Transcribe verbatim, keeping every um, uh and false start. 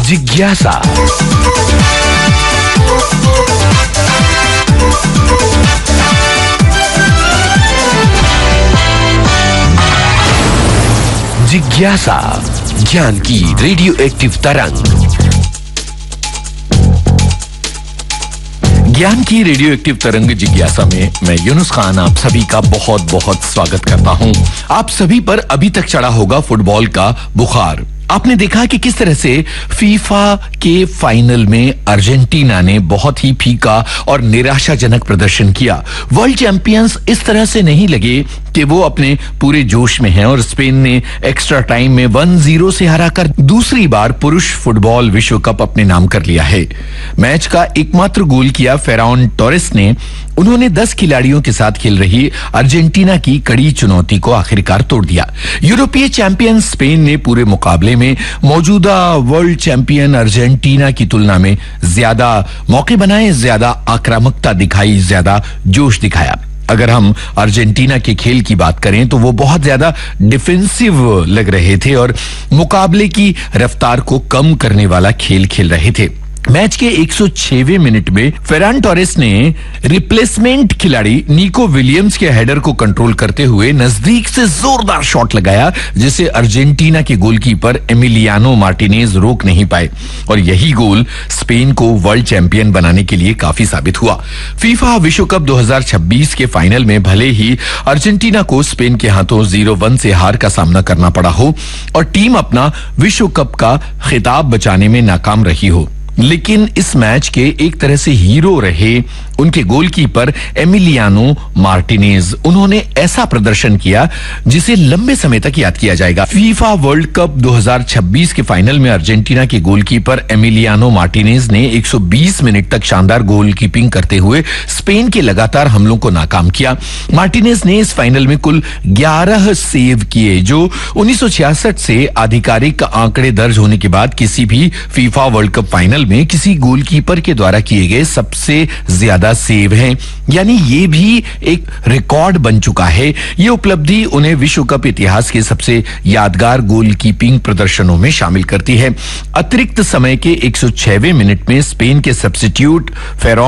जिज्ञासा। जिज्ञासा, ज्ञान की रेडियो एक्टिव तरंग। ज्ञान की रेडियो एक्टिव तरंग जिज्ञासा में मैं यूनुस खान आप सभी का बहुत बहुत स्वागत करता हूं। आप सभी पर अभी तक चढ़ा होगा फुटबॉल का बुखार। आपने देखा कि किस तरह से फीफा के फाइनल में अर्जेंटीना ने बहुत ही फीका और निराशाजनक प्रदर्शन किया। वर्ल्ड चैंपियंस इस तरह से नहीं लगे कि वो अपने पूरे जोश में हैं और स्पेन ने एक्स्ट्रा टाइम में वन जीरो से हराकर दूसरी बार पुरुष फुटबॉल विश्व कप अपने नाम कर लिया है। मैच का एकमात्र गोल किया फेरान टोरेस ने। उन्होंने दस खिलाड़ियों के साथ खेल रही अर्जेंटीना की कड़ी चुनौती को आखिरकार तोड़ दिया। यूरोपीय चैंपियन स्पेन ने पूरे मुकाबले में मौजूदा वर्ल्ड चैंपियन अर्जेंटीना की तुलना में ज्यादा मौके बनाए, ज्यादा आक्रामकता दिखाई, ज्यादा जोश दिखाया। अगर हम अर्जेंटीना के खेल की बात करें तो वो बहुत ज्यादा डिफेंसिव लग रहे थे और मुकाबले की रफ्तार को कम करने वाला खेल खेल रहे थे। मैच के एक सौ छहवें मिनट में फेरान टोरेस ने रिप्लेसमेंट खिलाड़ी निको विलियम्स के हेडर को कंट्रोल करते हुए नजदीक से जोरदार शॉट लगाया, जिसे अर्जेंटीना के गोलकीपर एमिलियानो मार्टिनेज रोक नहीं पाए और यही गोल स्पेन को वर्ल्ड चैंपियन बनाने के लिए काफी साबित हुआ। फीफा विश्व कप दो हज़ार छब्बीस के फाइनल में भले ही अर्जेंटीना को स्पेन के हाथों जीरो वन से हार का सामना करना पड़ा हो और टीम अपना विश्व कप का खिताब बचाने में नाकाम रही हो, लेकिन इस मैच के एक तरह से हीरो रहे उनके गोलकीपर एमिलियानो मार्टिनेज। उन्होंने ऐसा प्रदर्शन किया जिसे लंबे समय तक याद किया जाएगा। फीफा वर्ल्ड कप दो हज़ार छब्बीस के फाइनल में अर्जेंटीना के गोलकीपर एमिलियानो मार्टिनेज ने एक सौ बीस मिनट तक शानदार गोलकीपिंग करते हुए स्पेन के लगातार हमलों को नाकाम किया। मार्टिनेज ने इस फाइनल में कुल ग्यारह सेव किए, जो उन्नीस सौ छियासठ से आधिकारिक आंकड़े दर्ज होने के बाद किसी भी फीफा वर्ल्ड कप फाइनल में किसी गोलकीपर के द्वारा किए गए सबसे ज्यादा सेव हैं। यानी ये भी एक रिकॉर्ड बन चुका है। ये उपलब्धि उन्हें विश्व कप इतिहास के सबसे यादगार गोलकीपिंग प्रदर्शनों में शामिल करती है। अतिरिक्त समय के एक सौ छहवें मिनट में स्पेन के सब्स्टिट्यूट फेरान